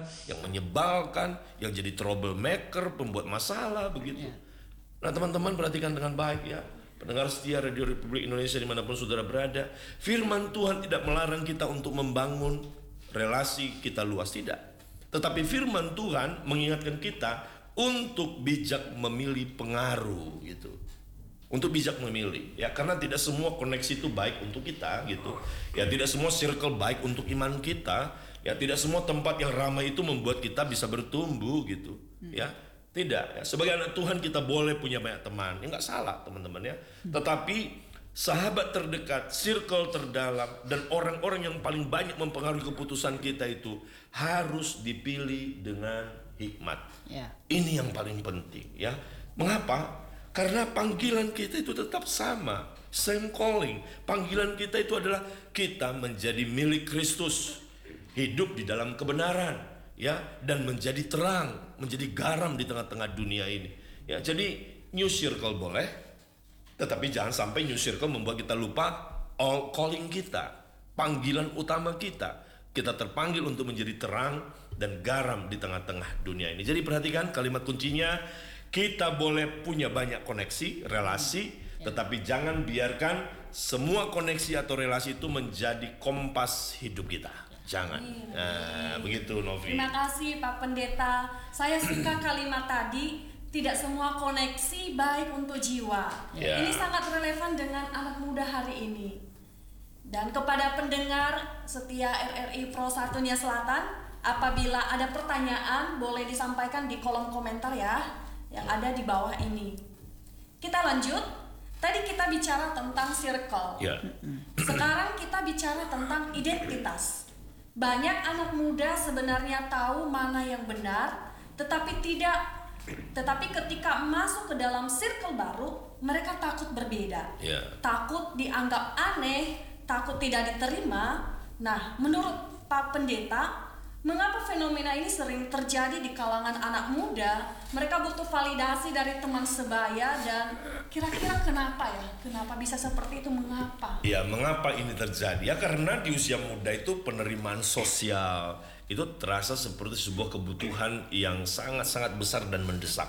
yang menyebalkan, yang jadi troublemaker, pembuat masalah begitu. Nah teman-teman perhatikan dengan baik ya, pendengar setia Radio Republik Indonesia dimanapun saudara berada. Firman Tuhan tidak melarang kita untuk membangun relasi kita luas, tidak. Tetapi firman Tuhan mengingatkan kita untuk bijak memilih pengaruh gitu. Untuk bijak memilih ya, karena tidak semua koneksi itu baik untuk kita gitu ya, tidak semua circle baik untuk iman kita ya, tidak semua tempat yang ramai itu membuat kita bisa bertumbuh gitu ya, tidak ya. Sebagai anak Tuhan kita boleh punya banyak teman ya, nggak salah teman-teman ya, tetapi sahabat terdekat, circle terdalam, dan orang-orang yang paling banyak mempengaruhi keputusan kita itu harus dipilih dengan hikmat. Ini yang paling penting ya. Mengapa? Karena panggilan kita itu tetap sama, same calling. Panggilan kita itu adalah kita menjadi milik Kristus, hidup di dalam kebenaran, ya, dan menjadi terang, menjadi garam di tengah-tengah dunia ini. Ya, jadi new circle boleh, tetapi jangan sampai new circle membuat kita lupa all calling kita, panggilan utama kita. Kita terpanggil untuk menjadi terang dan garam di tengah-tengah dunia ini. Jadi perhatikan kalimat kuncinya. Kita boleh punya banyak koneksi, relasi, tetapi jangan biarkan semua koneksi atau relasi itu menjadi kompas hidup kita. Jangan. Nah, begitu Novi. Terima kasih Pak Pendeta. Saya suka kalimat tadi, tidak semua koneksi baik untuk jiwa. Ini sangat relevan dengan anak muda hari ini. Dan kepada pendengar setia RRI Pro 1 Nia Selatan, apabila ada pertanyaan boleh disampaikan di kolom komentar ya, yang ada di bawah ini. Kita lanjut. Tadi kita bicara tentang circle. Sekarang kita bicara tentang identitas. Banyak anak muda sebenarnya tahu mana yang benar, tetapi ketika masuk ke dalam circle baru, mereka takut berbeda. Takut dianggap aneh, takut tidak diterima. Nah, menurut Pak Pendeta, mengapa fenomena ini sering terjadi di kalangan anak muda? Mereka butuh validasi dari teman sebaya, dan kira-kira kenapa ya? Kenapa bisa seperti itu? Mengapa? Ya, mengapa ini terjadi? Ya karena di usia muda itu penerimaan sosial itu terasa seperti sebuah kebutuhan yang sangat-sangat besar dan mendesak.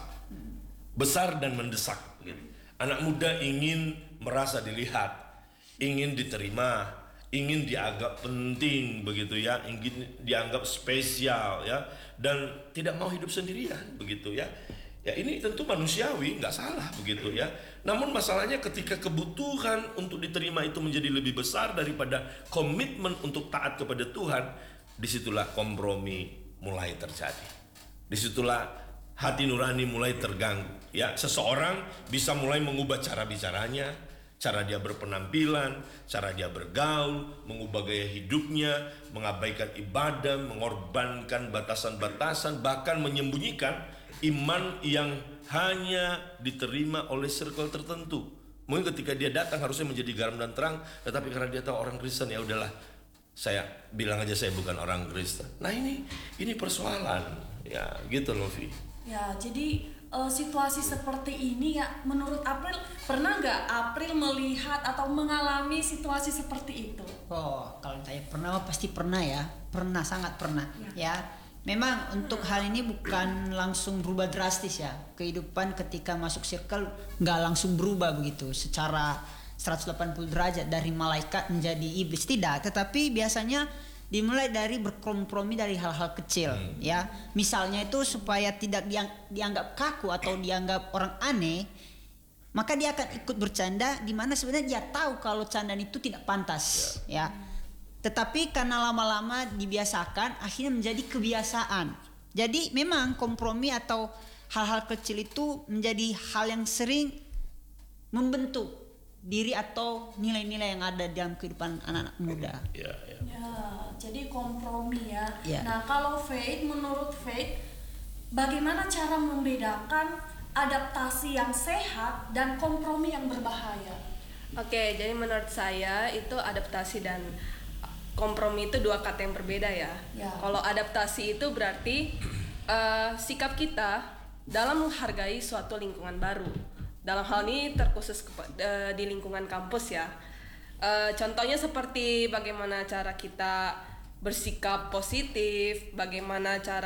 Besar dan mendesak gitu. Anak muda ingin merasa dilihat, ingin diterima, ingin dianggap penting begitu ya, ingin dianggap spesial ya, dan tidak mau hidup sendirian begitu ya. Ya ini tentu manusiawi, nggak salah begitu ya. Namun masalahnya ketika kebutuhan untuk diterima itu menjadi lebih besar daripada komitmen untuk taat kepada Tuhan, disitulah kompromi mulai terjadi. Disitulah hati nurani mulai terganggu ya. Seseorang bisa mulai mengubah cara bicaranya, cara dia berpenampilan, cara dia bergaul, mengubah gaya hidupnya, mengabaikan ibadah, mengorbankan batasan-batasan, bahkan menyembunyikan iman yang hanya diterima oleh circle tertentu. Mungkin ketika dia datang harusnya menjadi garam dan terang, tetapi karena dia tahu orang Kristen, ya udahlah, saya bilang aja saya bukan orang Kristen. Nah ini persoalan, ya gitu Novi. Ya, jadi situasi seperti ini ya, menurut April, pernah nggak April melihat atau mengalami situasi seperti itu? Oh, kalau saya pernah, pasti pernah ya, pernah, sangat pernah ya. Memang untuk hal ini bukan langsung berubah drastis ya, kehidupan ketika masuk circle nggak langsung berubah begitu secara 180 derajat dari malaikat menjadi iblis, tidak, tetapi biasanya dimulai dari berkompromi dari hal-hal kecil ya. Misalnya itu supaya tidak dianggap kaku atau dianggap orang aneh, maka dia akan ikut bercanda di mana sebenarnya dia tahu kalau candaan itu tidak pantas ya. Tetapi karena lama-lama dibiasakan, akhirnya menjadi kebiasaan. Jadi memang kompromi atau hal-hal kecil itu menjadi hal yang sering membentuk diri atau nilai-nilai yang ada dalam kehidupan anak-anak muda. Ya, jadi kompromi ya. Nah, kalau Faith, menurut Faith, bagaimana cara membedakan adaptasi yang sehat dan kompromi yang berbahaya? Oke, jadi menurut saya itu adaptasi dan kompromi itu dua kata yang berbeda ya. Kalau adaptasi itu berarti sikap kita dalam menghargai suatu lingkungan baru. Dalam hal ini terkhusus di lingkungan kampus ya. Contohnya seperti bagaimana cara kita bersikap positif, bagaimana cara